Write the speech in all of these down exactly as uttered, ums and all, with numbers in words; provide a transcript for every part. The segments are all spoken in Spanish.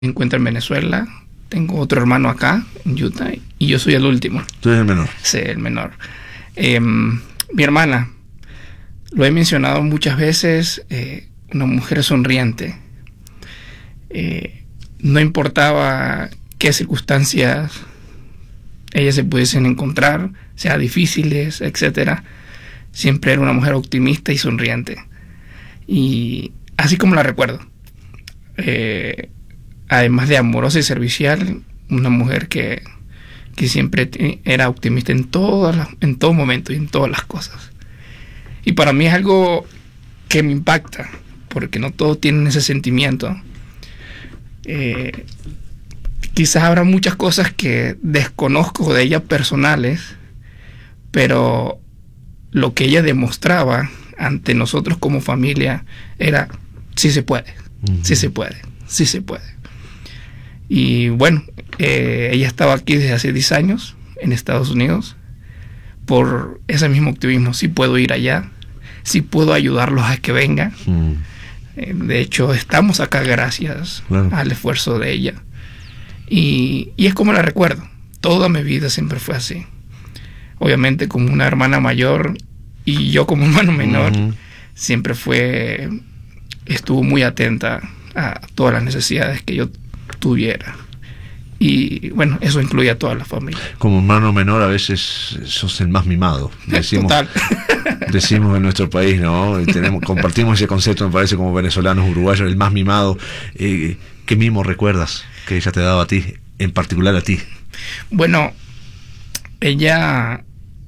se encuentra en Venezuela. Tengo otro hermano acá, en Utah, y yo soy el último. Tú eres el menor. Sí, el menor. Eh, mi hermana, lo he mencionado muchas veces, eh, una mujer sonriente. Eh, no importaba qué circunstancias ellas se pudiesen encontrar, sea difíciles, etcétera. Siempre era una mujer optimista y sonriente. Y así como la recuerdo. Eh, además de amorosa y servicial, una mujer que, que siempre era optimista en, todas las, en todo momento y en todas las cosas. Y para mí es algo que me impacta, porque no todos tienen ese sentimiento. Eh, quizás habrá muchas cosas que desconozco de ella personales, pero lo que ella demostraba ante nosotros como familia era: sí se puede, uh-huh. sí se puede, sí se puede. Y bueno, eh, ella estaba aquí desde hace diez años en Estados Unidos por ese mismo optimismo. Sí puedo ir allá, sí puedo ayudarlos a que vengan. Uh-huh. Eh, de hecho, estamos acá gracias claro. al esfuerzo de ella. Y, y es como la recuerdo. Toda mi vida siempre fue así. Obviamente, como una hermana mayor y yo como hermano menor, uh-huh. siempre fue, estuvo muy atenta a todas las necesidades que yo tuviera. Y bueno, eso incluye a toda la familia. Como hermano menor a veces sos el más mimado. Decimos, Total. decimos en nuestro país, ¿no? Tenemos, compartimos ese concepto, me parece, como venezolanos, uruguayos, el más mimado. Eh, ¿Qué mimo recuerdas que ella te daba a ti, en particular a ti? Bueno, ella...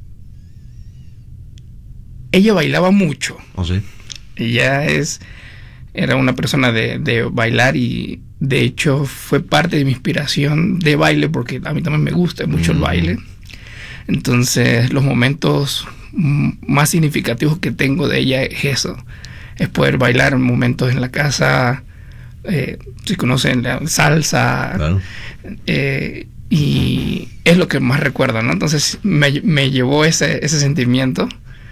Ella bailaba mucho. ¿Oh, sí? Ella es... Era una persona de, de bailar y de hecho fue parte de mi inspiración de baile, porque a mí también me gusta mucho mm. el baile. Entonces los momentos más significativos que tengo de ella es eso, es poder bailar en momentos en la casa, eh, si conocen la salsa, claro. eh, y es lo que más recuerdo, ¿no? Entonces me, me llevó ese, ese sentimiento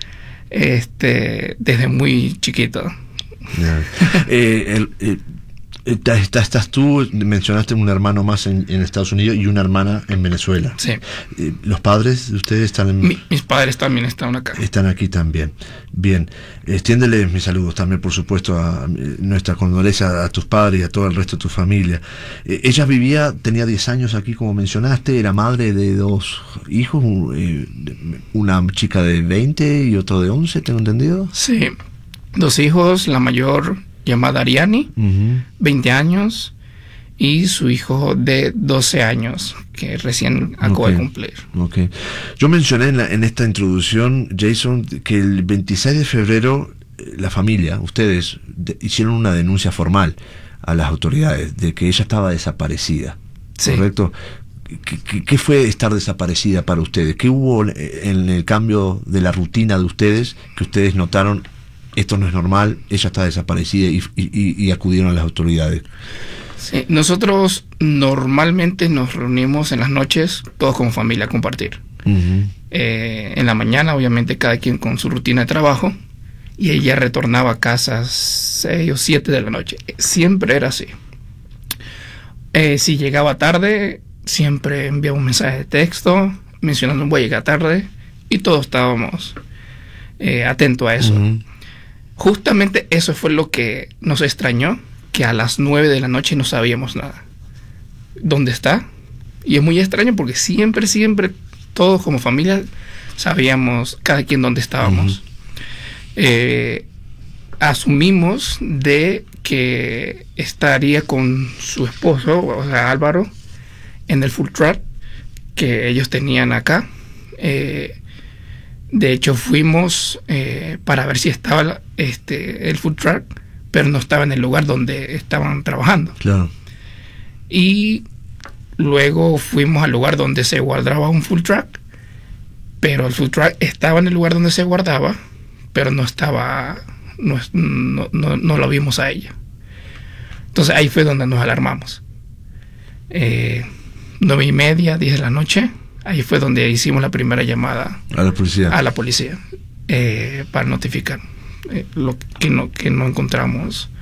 este, desde muy chiquito. Yeah. eh, el, eh, estás, estás tú, mencionaste un hermano más en, en Estados Unidos y una hermana en Venezuela. Sí. Eh, ¿Los padres de ustedes están en... Mi, mis padres también están acá. Están aquí también. Bien. Extiéndele mis saludos también, por supuesto, a, a nuestra condolencia a tus padres y a todo el resto de tu familia. Eh, ella vivía, tenía diez años aquí, como mencionaste, era madre de dos hijos, eh, una chica de veinte y otro de once, ¿tengo entendido? Sí. Dos hijos, la mayor llamada Ariani, uh-huh. veinte años, y su hijo de doce años, que recién acaba okay. de cumplir. Okay. Yo mencioné en, la, en esta introducción, Jason, que el veintiséis de febrero la familia, ustedes, de, hicieron una denuncia formal a las autoridades de que ella estaba desaparecida, sí. ¿correcto? ¿Qué, qué, ¿Qué fue estar desaparecida para ustedes? ¿Qué hubo en el cambio de la rutina de ustedes que ustedes notaron? Esto no es normal, ella está desaparecida, y, y, y acudieron a las autoridades. Sí, nosotros normalmente nos reunimos en las noches, todos como familia, a compartir. Uh-huh. Eh, en la mañana, obviamente, cada quien con su rutina de trabajo, y ella retornaba a casa a seis o siete de la noche. Siempre era así. Eh, si llegaba tarde, siempre enviaba un mensaje de texto mencionando: voy a llegar tarde, y todos estábamos eh, atentos a eso. Uh-huh. Justamente eso fue lo que nos extrañó, que a las nueve de la noche no sabíamos nada. ¿Dónde está? Y es muy extraño porque siempre, siempre, todos como familia sabíamos cada quien dónde estábamos. Uh-huh. Eh, asumimos de que estaría con su esposo, o sea, Álvaro, en el food truck que ellos tenían acá. Eh, De hecho, fuimos eh, para ver si estaba este, el food truck, pero no estaba en el lugar donde estaban trabajando. Claro. Y luego fuimos al lugar donde se guardaba un food truck, pero el food truck estaba en el lugar donde se guardaba, pero no estaba, no, no, no, no lo vimos a ella. Entonces ahí fue donde nos alarmamos. Eh, nueve y media, diez de la noche. Ahí fue donde hicimos la primera llamada a la policía, a la policía eh, para notificar eh, lo que no, que no encontramos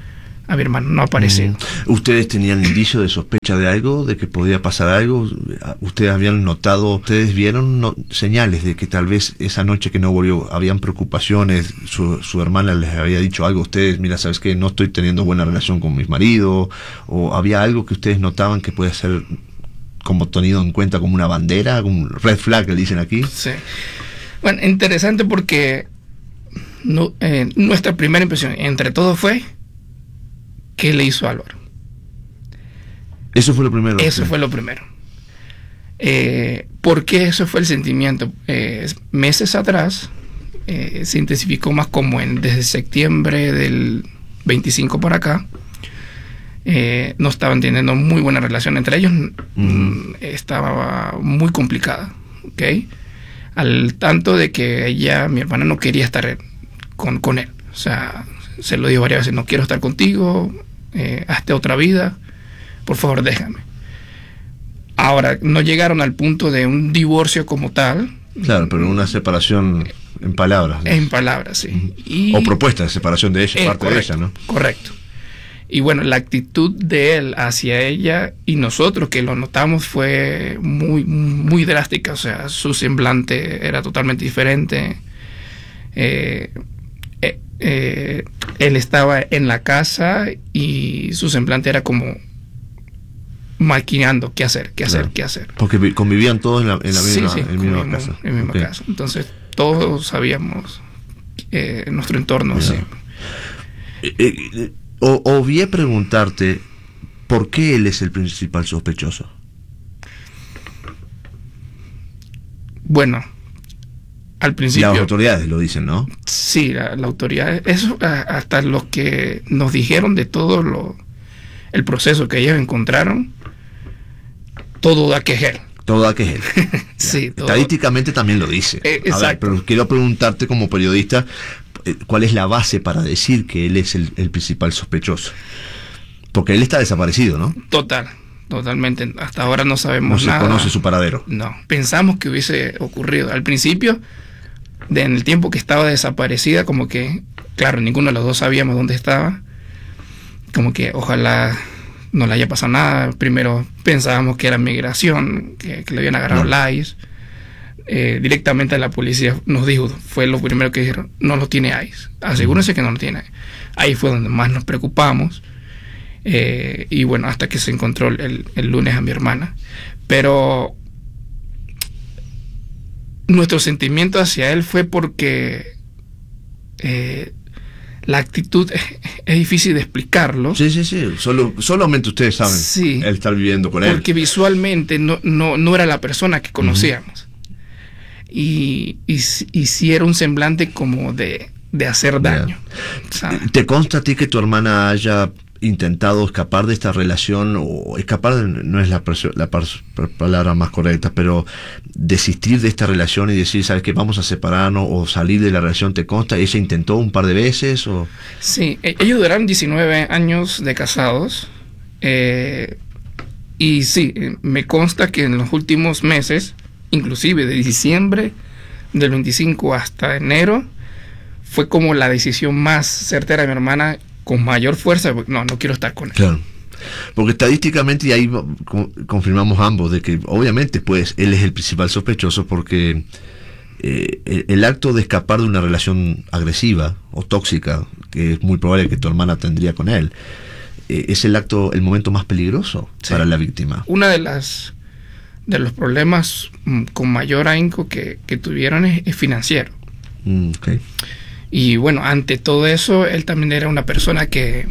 a mi hermano, no ha aparecido. Mm. ¿Ustedes tenían indicio de sospecha de algo, de que podía pasar algo? ¿Ustedes habían notado, ustedes vieron no, señales de que tal vez esa noche que no volvió, habían preocupaciones, su, su hermana les había dicho algo a ustedes, mira, ¿sabes qué? No estoy teniendo buena relación con mi marido, o había algo que ustedes notaban que puede ser como tenido en cuenta como una bandera, como un red flag que le dicen aquí? Sí. Bueno, interesante porque no, eh, nuestra primera impresión entre todos fue ¿qué le hizo Álvaro? Eso fue lo primero. Eso sí. fue lo primero. Eh, ¿Por qué eso fue el sentimiento? Eh, meses atrás eh, se intensificó más como en desde septiembre del veinticinco para acá. Eh, no estaban teniendo muy buena relación entre ellos. Mm. Estaba muy complicada, ¿ok? Al tanto de que ella, mi hermana, no quería estar con, con él. O sea, se lo dijo varias veces, no quiero estar contigo, eh, hazte otra vida, por favor déjame. Ahora, no llegaron al punto de un divorcio como tal. Claro, pero una separación en palabras. ¿no? En palabras, sí. Uh-huh. Y, o propuesta de separación de ella, eh, parte correcto, de ella, ¿no? Correcto. Y bueno, la actitud de él hacia ella y nosotros que lo notamos fue muy, muy drástica. O sea, su semblante era totalmente diferente. Eh, eh, eh, él estaba en la casa y su semblante era como maquinando qué hacer, qué hacer, claro. qué hacer. Porque convivían todos en la, en la misma, sí, sí, en misma casa. En misma okay. casa. Entonces, todos sabíamos eh, nuestro entorno. Yeah. Sí. Eh, eh, O, obvié preguntarte por qué él es el principal sospechoso. Bueno, al principio... Las autoridades lo dicen, ¿no? Sí, la, la autoridad... Eso hasta lo que nos dijeron de todo lo, el proceso que ellos encontraron, todo da que es él. Todo da que es él. Sí, todo. Estadísticamente también lo dice. Eh, exacto. A ver, pero quiero preguntarte como periodista... ¿Cuál es la base para decir que él es el, el principal sospechoso? Porque él está desaparecido, ¿no? Total, totalmente. Hasta ahora no sabemos nada. No se conoce su paradero. No, pensamos que hubiese ocurrido. Al principio, de, en el tiempo que estaba desaparecida, como que, claro, ninguno de los dos sabíamos dónde estaba. Como que ojalá no le haya pasado nada. Primero pensábamos que era migración, que, que le habían agarrado no. la I C E. Eh, directamente la policía nos dijo, fue lo primero que dijeron, no lo tiene I C E, asegúrense que no lo tiene. Ahí fue donde más nos preocupamos, eh, y bueno, hasta que se encontró el, el lunes a mi hermana. Pero nuestro sentimiento hacia él fue porque eh, la actitud es, es difícil de explicarlo. Sí, sí, sí, Solo, solamente ustedes saben sí, el estar viviendo con él. Porque visualmente no, no, no era la persona que conocíamos. Uh-huh. Y, y, y sí era un semblante como de, de hacer daño. Yeah. ¿Te consta a ti que tu hermana haya intentado escapar de esta relación? O escapar no es la, la palabra más correcta, pero desistir de esta relación y decir, ¿sabes qué? Vamos a separarnos o salir de la relación, ¿te consta? ¿Ella intentó un par de veces? O? Sí, ellos duraron diecinueve años de casados. Eh, y sí, me consta que en los últimos meses, inclusive de diciembre del veinticinco hasta enero, fue como la decisión más certera de mi hermana, con mayor fuerza, no, no quiero estar con él. Claro. Porque estadísticamente, y ahí confirmamos ambos, de que obviamente pues él es el principal sospechoso, porque eh, el, el acto de escapar de una relación agresiva o tóxica, que es muy probable que tu hermana tendría con él, eh, es el acto, el momento más peligroso sí. para la víctima. Una de las de los problemas mm, con mayor ahínco que, que tuvieron es, es financiero. Mm, okay. Y bueno, ante todo eso, él también era una persona que,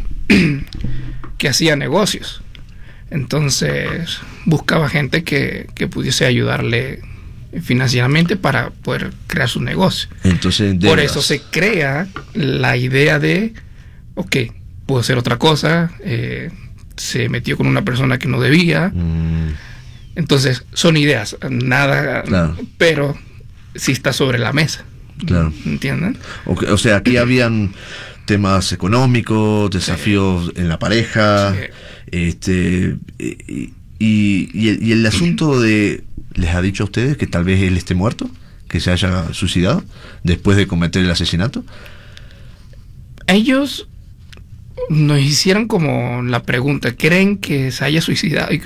que hacía negocios. Entonces, buscaba gente que, que pudiese ayudarle financieramente para poder crear su negocio. Entonces, por eso se crea la idea de, ok, puedo hacer otra cosa, eh, se metió con una persona que no debía. Mm. Entonces, son ideas, nada, claro. Pero sí está sobre la mesa. Claro. ¿Entienden? O, o sea, aquí habían temas económicos, desafíos sí. en la pareja, sí. este y, y, y, el, y el asunto de, ¿les ha dicho a ustedes que tal vez él esté muerto? ¿Que se haya suicidado después de cometer el asesinato? Ellos nos hicieron como la pregunta, ¿creen que se haya suicidado? Y